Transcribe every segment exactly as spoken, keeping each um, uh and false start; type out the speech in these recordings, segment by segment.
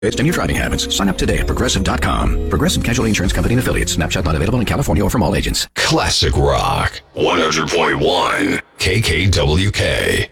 It's new driving habits. Sign up today at Progressive dot com. Progressive Casualty Insurance Company and Affiliates. Snapshot not available in California or from all agents. Classic Rock. one hundred point one. K K W K.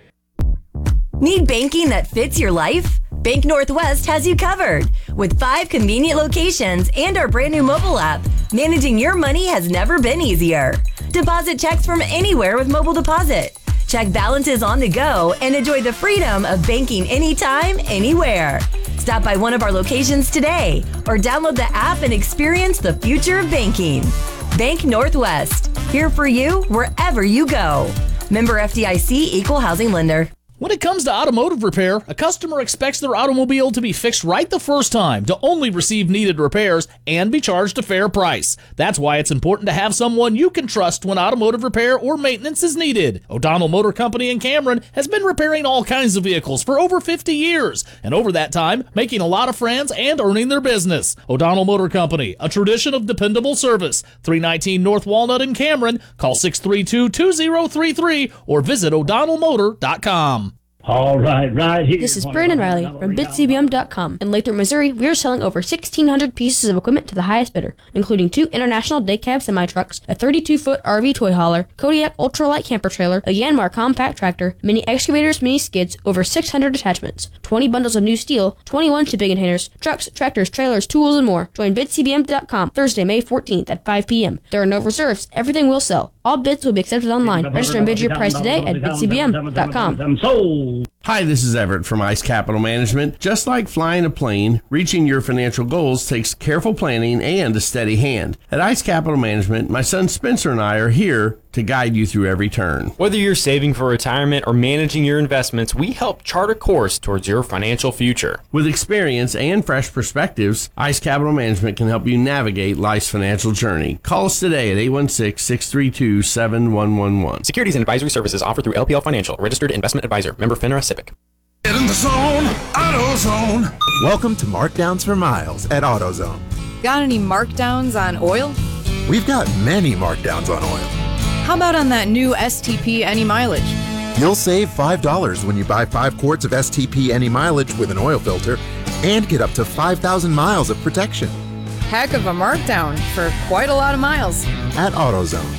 Need banking that fits your life? Bank Northwest has you covered. With five convenient locations and our brand new mobile app, managing your money has never been easier. Deposit checks from anywhere with mobile deposit. Check balances on the go and enjoy the freedom of banking anytime, anywhere. Stop by one of our locations today or download the app and experience the future of banking. Bank Northwest, here for you wherever you go. Member F D I C, Equal Housing Lender. When it comes to automotive repair, a customer expects their automobile to be fixed right the first time, to only receive needed repairs and be charged a fair price. That's why it's important to have someone you can trust when automotive repair or maintenance is needed. O'Donnell Motor Company in Cameron has been repairing all kinds of vehicles for over fifty years, and over that time, making a lot of friends and earning their business. O'Donnell Motor Company, a tradition of dependable service. three nineteen North Walnut in Cameron. Call six three two, two zero three three or visit o'donnell motor dot com. All right, right here. This is Brandon Riley from bid c b m dot com. In Lathrop, Missouri, we are selling over sixteen hundred pieces of equipment to the highest bidder, including two International Day Cab semi-trucks, a thirty-two foot R V toy hauler, Kodiak ultralight camper trailer, a Yanmar compact tractor, mini excavators, mini skids, over six hundred attachments, twenty bundles of new steel, twenty-one shipping containers, trucks, tractors, trailers, tools, and more. Join bid c b m dot com Thursday, May fourteenth at five p.m. There are no reserves. Everything will sell. All bids will be accepted online. Register and bid your price today at bid c b m dot com. Hi, this is Everett from Ice Capital Management. Just like flying a plane, reaching your financial goals takes careful planning and a steady hand. At Ice Capital Management, my son Spencer and I are here to guide you through every turn. Whether you're saving for retirement or managing your investments, we help chart a course towards your financial future. With experience and fresh perspectives, Ice Capital Management can help you navigate life's financial journey. Call us today at eight one six, six three two, seven one one one. Securities and advisory services offered through L P L Financial, registered investment advisor, member FINRA SIPC. Get in the zone, AutoZone. Welcome to Markdowns for Miles at AutoZone. Got any markdowns on oil? We've got many markdowns on oil. How about on that new S T P Any Mileage? You'll save five dollars when you buy five quarts of S T P Any Mileage with an oil filter and get up to five thousand miles of protection. Heck of a markdown for quite a lot of miles. At AutoZone.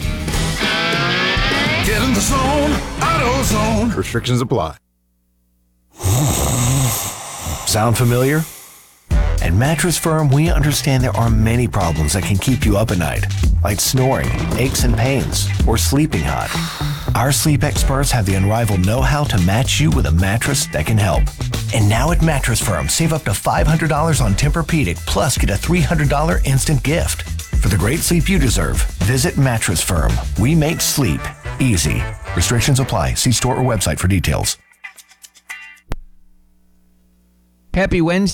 Get in the zone, AutoZone. Restrictions apply. Sound familiar? At Mattress Firm, we understand there are many problems that can keep you up at night, like snoring, aches and pains, or sleeping hot. Our sleep experts have the unrivaled know-how to match you with a mattress that can help. And now at Mattress Firm, save up to five hundred dollars on Tempur-Pedic, plus get a three hundred dollars instant gift. For the great sleep you deserve, visit Mattress Firm. We make sleep easy. Restrictions apply. See store or website for details. Happy Wednesday.